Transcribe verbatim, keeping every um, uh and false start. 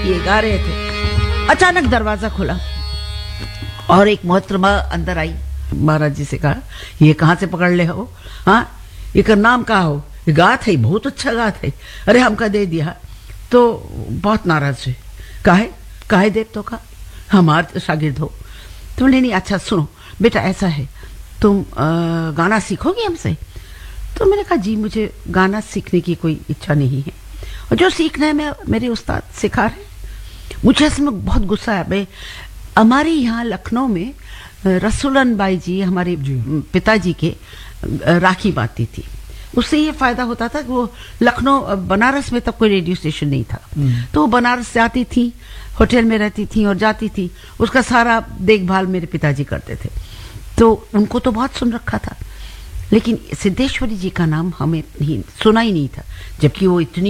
ये गा रहे थे। अचानक दरवाजा खुला और एक मोहतरमा अंदर आई। महाराज जी से कहा, ये कहाँ से पकड़ ले हो? हाँ, ये नाम का हो? ये गात है, बहुत अच्छा गात है। अरे हमका दे दिया। तो बहुत नाराज हुए। काहे काहे देव तो का हमारे शागिर्द हो। तो नहीं नहीं, अच्छा सुनो बेटा, ऐसा है तुम आ, गाना सीखोगे हमसे? तो मैंने कहा जी मुझे गाना सीखने की कोई इच्छा नहीं है, और जो सीखना है मैं मेरे उस्ताद सिखा रहे। मुझे इसमें बहुत गुस्सा है। मैं हमारे यहाँ लखनऊ में रसूलन बाई जी हमारे पिताजी के राखी बांधती थी। उससे ये फायदा होता था कि वो लखनऊ बनारस में तब कोई रेडियो स्टेशन नहीं था, तो वो बनारस जाती थी, होटल में रहती थी और जाती थी। उसका सारा देखभाल मेरे पिताजी करते थे, तो उनको तो बहुत सुन रखा था, लेकिन सिद्धेश्वरी जी का नाम हमें नहीं सुना ही नहीं था, जबकि वो इतनी